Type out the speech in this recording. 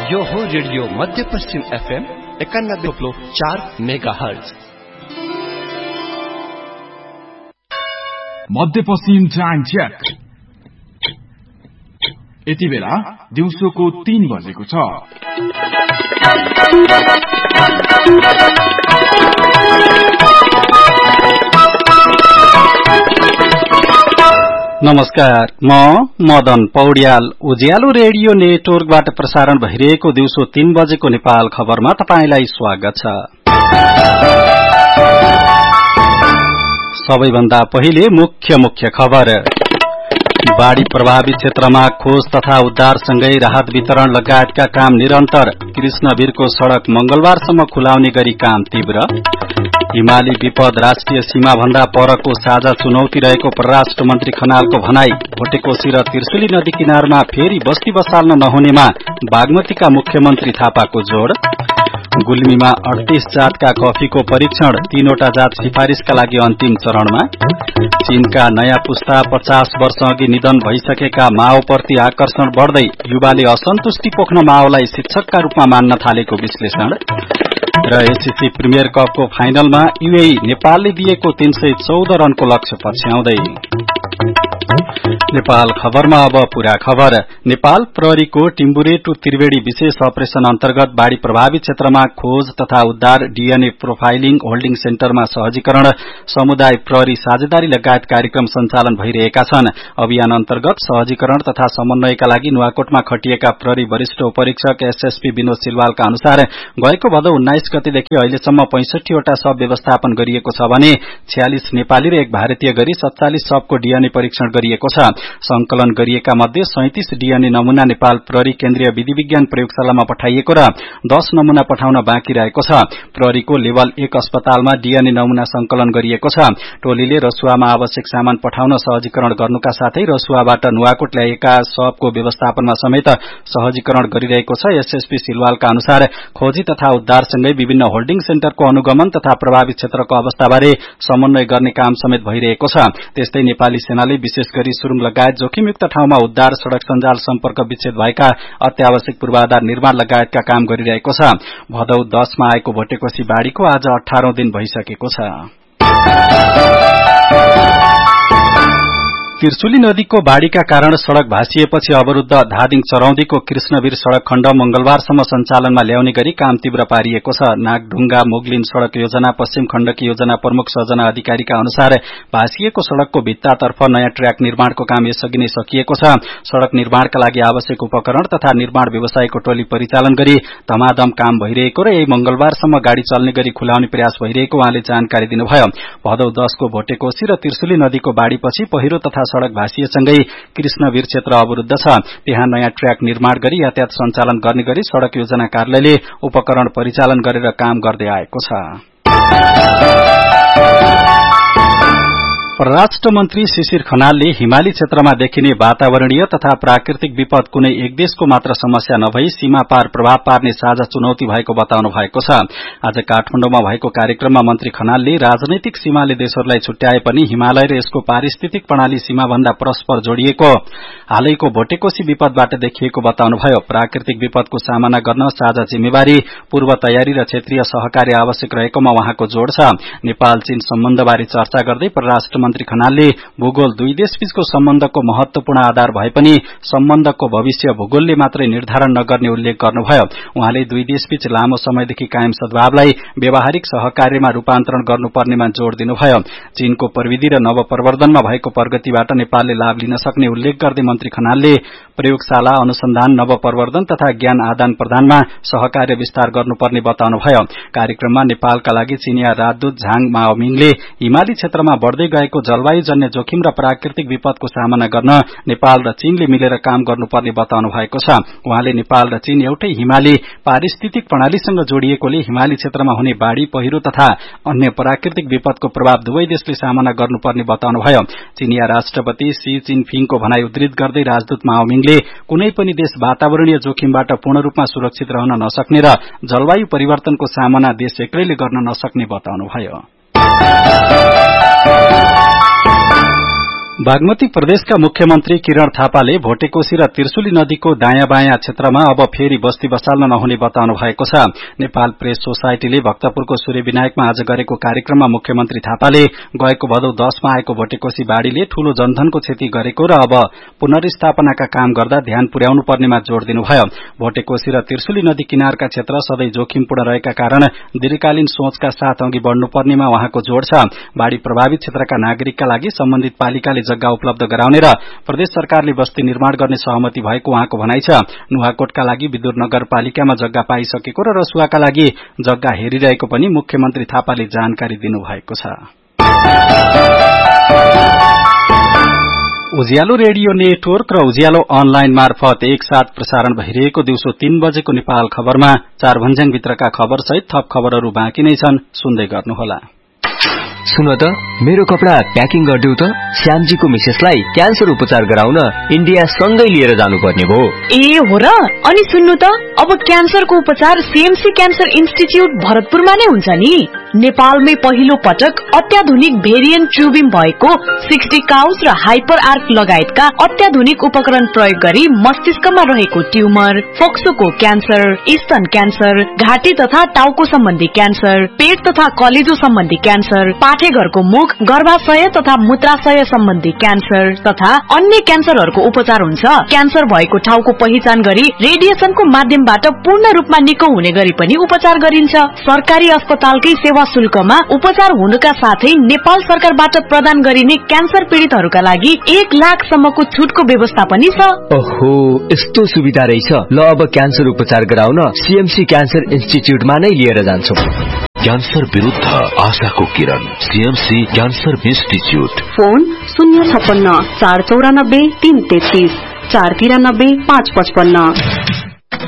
यो हो रेडियो मध्यपश्चिम FM 91.4 megahertz. मध्यपश्चिम time check. यति बेला दिउँसोको 3 बजेको छ। नमस्कार, म मदन पौड्याल उज्यालो रेडियो नेटवर्कबाट प्रसारण भइरहेको दिउँसो 3 बजेको नेपाल खबरमा तपाईंलाई स्वागत छ। सबैभन्दा पहिले मुख्य खबर। बाढ़ी प्रभावित क्षेत्रमा खोज तथा उद्धारसँगै राहत वितरण लगायतका काम निरन्तर। कृष्णवीरको सड़क मंगलबारसम्म खुलाउने गरी काम तीव्र। हिमाली विपद राष्ट्रिय सीमा भन्दा परको साझा चुनौती रहेको परराष्ट्र मन्त्री खनालको भनाई। भोटेकोशी र त्रिशुली नदी किनारमा फेरि बस्ती बसाल्न नहुनेमा बागमतीका मुख्यमन्त्री थापाको जोड़। गुल्मीमा 38 जातका कफीको परीक्षण, 3वटा जात सिफारिशका लागि अन्तिम चरणमा। चीनका नयाँ पुस्ता 50 वर्ष अघि निधन भइसकेका माओप्रति आकर्षण बढ्दै, युवाले असन्तुष्टि पोख्न माओलाई शिक्षकका रूपमा मान्न थालेको विश्लेषण। र एससीसी प्रिमियर कपको फाइनलमा यूएई नेपालले दिएको 314 रनको लक्ष्य पछ्याउँदै। नेपाल खबरमा अब पूरा खबर। नेपाल प्रहरीको टिम्बुरे टु त्रिवेणी विशेष अपरेशन अन्तर्गत बाढ़ी प्रभावित क्षेत्रमा खोज तथा उद्धार, डीएनए प्रोफाइलिङ, होल्डिङ सेन्टरमा सहजीकरण, समुदाय प्रहरी साझेदारी लगायत कार्यक्रम सञ्चालन भइरहेका छन्। अभियान अन्तर्गत सहजीकरण तथा समन्वयका लागि नुवाकोटमा खटिएका प्रहरी वरिष्ठ उपरीक्षक एसएसपी विनोद सिलवालका अनुसार गएको भदौ 19 गतेदेखि अहिलेसम्म 65वटा शव व्यवस्थापन गरिएको छ भने 46 नेपाली र 1 भारतीय गरी 47 शवको डीएनए परीक्षण गरिएको छ। संकलन गरिएका मध्ये 37 डीएनए नमूना नेपाल प्रहरी केन्द्रीय विधि विज्ञान प्रयोगशालामा पठाइएको र 10 नमूना पठाउन बाँकी रहेको छ। प्रहरीको लेभल 1 अस्पतालमा डीएनए नमूना संकलन गरिएको छ। टोलीले रसुवामा आवश्यक सामान पठाउन सहजीकरण गर्नुका साथै रसुवाबाट नुवाकोट ल्याएका शवको व्यवस्थापनमा समेत सहजीकरण गरिरहेको छ। एसएसपी सिलवालका अनुसार खोजी तथा उद्धारसँगै विभिन्न होल्डिङ सेन्टरको अनुगमन तथा प्रभावित क्षेत्रको अवस्थाबारे समन्वय गर्ने काम समेत भइरहेको छ। त्यस्तै नेपाली सेनाले विशेष गरी सुरुङ लगायत जोखिमयुक्त ठाउँमा उद्धार, सड़क सञ्जाल सम्पर्क विच्छेद भएका अत्यावश्यक पूर्वाधार निर्माण लगायतका काम गरिरहेको छ। भदौ 10 मा आएको भोटेकोशी बाढ़ीको आज 18औं दिन भइसकेको छ। त्रिशुली नदीको बाढ़ीका कारण सड़क भासिएपछि अवरुद्ध धादिङ चरौदीको कृष्णवीर सड़क खण्ड मंगलबारसम्म सञ्चालनमा ल्याउने गरी काम तीव्र पारिएको छ। नागढुङ्गा मोगलिन सड़क योजना पश्चिम खण्डकी योजना प्रमुख सजना अधिकारीका अनुसार भासिएको सड़कको भित्तातर्फ नयाँ ट्र्याक निर्माणको काम यसअघि नै सकिएको छ। सड़क निर्माणका लागि आवश्यक उपकरण तथा निर्माण व्यवसायको टोली परिचालन गरी धमाधम काम भइरहेको र यही मंगलबारसम्म गाड़ी चल्ने गरी खुलाउने प्रयास भइरहेको उहाँले जानकारी दिनुभयो। भदौ 10 को भोटेकोशी र त्रिशुली नदीको बाढ़ीपछि पहिरो तथा सड़क भासिएसँगै कृष्णवीर क्षेत्र अवरुद्ध छ। त्यहाँ नयाँ ट्र्याक निर्माण गरी यातायात सञ्चालन गर्ने गरी सड़क योजना कार्यालयले उपकरण परिचालन गरेर काम गर्दै आएको छ। परराष्ट्र मन्त्री शिशिर खनालले हिमाली क्षेत्रमा देखिने वातावरणीय तथा प्राकृतिक विपद कुनै एक देशको मात्र समस्या नभई सीमा पार प्रभाव पार्ने साझा चुनौती भएको बताउनु भएको छ। आज काठमाडौँमा भएको कार्यक्रममा मन्त्री खनालले राजनैतिक सीमाले देशहरूलाई छुट्याए पनि हिमालय र यसको पारिस्थितिक प्रणाली सीमाभन्दा परस्पर जोडिएको हालैको भोटेकोशी विपदबाट देखिएको बताउनुभयो। प्राकृतिक विपदको सामना गर्न साझा जिम्मेवारी, पूर्व तयारी र क्षेत्रीय सहकार्य आवश्यक रहेकोमा उहाँको जोड़ छ। नेपाल चीन सम्बन्धबारे चर्चा गर्दै परराष्ट्र मन्त्री खनालले भूगोल दुई देशबीचको सम्बन्धको महत्वपूर्ण आधार भए पनि सम्बन्धको भविष्य भूगोलले मात्रै निर्धारण नगर्ने उल्लेख गर्नुभयो। उहाँले दुई देशबीच लामो समयदेखि कायम सद्भावलाई व्यावहारिक सहकार्यमा रूपान्तरण गर्नुपर्नेमा जोड़ दिनुभयो। चीनको प्रविधि र नवप्रवर्धनमा भएको प्रगतिबाट नेपालले लाभ लिन सक्ने उल्लेख गर्दै मन्त्री खनालले प्रयोगशाला, अनुसन्धान, नवप्रवर्धन तथा ज्ञान आदान प्रदानमा सहकार्य विस्तार गर्नुपर्ने बताउनुभयो। कार्यक्रममा नेपालका लागि चीनिया राजदूत झाङ माओमिङले हिमाली क्षेत्रमा बढ़दै गएको जलवायुजन्य जोखिम र प्राकृतिक विपदको सामना गर्न नेपाल र चीनले मिलेर काम गर्नुपर्ने बताउनु भएको छ। उहाँले नेपाल र चीन एउटै हिमाली पारिस्थितिक प्रणालीसँग जोडिएकोले हिमाली क्षेत्रमा हुने बाढ़ी, पहिरो तथा अन्य प्राकृतिक विपदको प्रभाव दुवै देशले सामना गर्नुपर्ने बताउनुभयो। चीनिया राष्ट्रपति शी जिनपिङको भनाई उद्धृत गर्दै राजदूत माओमिङले कुनै पनि देश वातावरणीय जोखिमबाट पूर्ण रूपमा सुरक्षित रहन नसक्ने र जलवायु परिवर्तनको सामना देश एक्लैले गर्न नसक्ने बताउनुभयो। बागमती प्रदेशका मुख्यमन्त्री किरण थापाले भोटेकोशी र त्रिशुली नदीको दायाँ बायाँ क्षेत्रमा अब फेरि बस्ती बसाल्न नहुने बताउनु भएको छ। नेपाल प्रेस सोसाइटीले भक्तपुरको सूर्यविनायकमा आज गरेको कार्यक्रममा मुख्यमन्त्री थापाले गएको भदौ 10 मा आएको भोटेकोशी बाढ़ीले ठूलो जनधनको क्षति गरेको र अब पुनर्स्थापनाका काम गर्दा ध्यान पुर्याउनु पर्नेमा जोड़ दिनुभयो। भोटेकोशी र त्रिशुली नदी किनारका क्षेत्र सधैं जोखिमपूर्ण रहेका कारण दीर्घकालीन सोचका साथ अघि बढ़नुपर्नेमा उहाँको जोड़ छ। बाढ़ी प्रभावित क्षेत्रका नागरिकका लागि सम्बन्धित पालिकाले जग्गा उपलब्ध गराउने र प्रदेश सरकारले बस्ती निर्माण गर्ने सहमति भएको उहाँको भनाइ छ। नुवाकोटका लागि विदुर नगरपालिकामा जग्गा पाइसकेको र रसुवाका लागि जग्गा हेरिरहेको पनि मुख्यमन्त्री थापाले जानकारी दिनुभएको छ। उज्यालो रेडियो नेटवर्क र उज्यालो अनलाइन मार्फत एकसाथ प्रसारण भइरहेको दिउँसो 3 बजेको नेपाल खबरमा 4 भन्ज्याङभित्रका खबर सहित थप खबरहरू बाँकी नै छन्, सुन्दै गर्नुहोला। सुन त, मेरो कपडा प्याकिङ गरिदेऊ त। श्यामजीको मिसेसलाई क्यान्सर उपचार गराउन इन्डिया सँगै लिएर जानुपर्ने भो। ए हो र? अनि सुन्नु त, अब क्यान्सरको उपचार सीएमसी क्यान्सर इन्स्टिच्युट भरतपुरमा नै हुन्छ नि। नेपालमै पहिलो पटक अत्याधुनिक भेरिएन्ट ट्युबिङ भएको 60 काउस र हाइपर आर्क लगायतका अत्याधुनिक उपकरण प्रयोग गरी मस्तिष्कमा रहेको ट्युमर, फोक्सोको क्यान्सर, स्तन क्यान्सर, घाँटी तथा टाउको सम्बन्धी क्यान्सर, पेट तथा कलेजो सम्बन्धी क्यान्सर, पाठेघरको मुख, गर्भाशय तथा मूत्राशय सम्बन्धी क्यान्सर तथा अन्य क्यान्सरहरूको उपचार हुन्छ। क्यान्सर भएको ठाउँको पहिचान गरी रेडिएसनको माध्यमबाट पूर्ण रूपमा निको हुने गरी पनि उपचार गरिन्छ। सरकारी अस्पतालकै सेवा शुल्कमा उपचार हुनुका साथै नेपाल सरकारबाट प्रदान गरिने क्यान्सर पीड़ितहरूका लागि 1 लाखसम्मको छुटको व्यवस्था पनि छ। ओहो, यस्तो सुविधा रहेछ। ल, अब क्यान्सर उपचार गराउन सीएमसी क्यान्सर इन्स्टिच्युटमा नै लिएर जान्छु। क्यान्सर विरुद्ध आशाको किरण, सीएमसी क्यान्सर इन्स्टिच्युट। फोन 056 494 333 493 555।